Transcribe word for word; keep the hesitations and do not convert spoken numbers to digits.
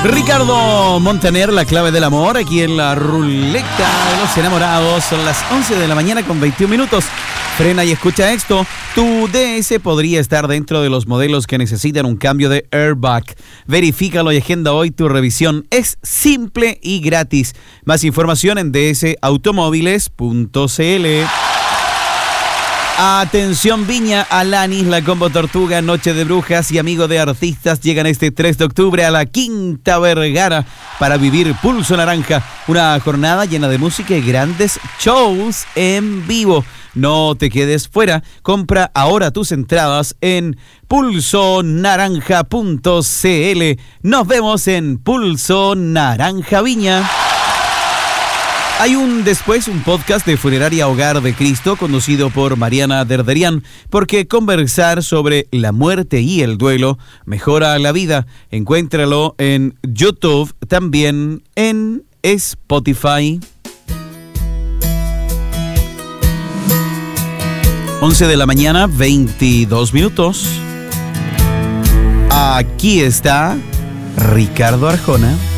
Ricardo Montaner, la clave del amor, aquí en la ruleta de los enamorados. Son las once de la mañana con veintiún minutos. Frena y escucha esto. Tu D S podría estar dentro de los modelos que necesitan un cambio de airbag. Verifícalo y agenda hoy tu revisión. Es simple y gratis. Más información en d s automóviles punto c l. Atención Viña, Alanis, La Combo Tortuga, Noche de Brujas y Amigo de Artistas llegan este tres de octubre a la Quinta Vergara para vivir Pulso Naranja, una jornada llena de música y grandes shows en vivo. No te quedes fuera, compra ahora tus entradas en pulso naranja punto c l. Nos vemos en Pulso Naranja Viña. Hay un después, un podcast de Funeraria Hogar de Cristo, conducido por Mariana Derderian, porque conversar sobre la muerte y el duelo mejora la vida. Encuéntralo en YouTube, también en Spotify. once de la mañana, veintidós minutos. Aquí está Ricardo Arjona.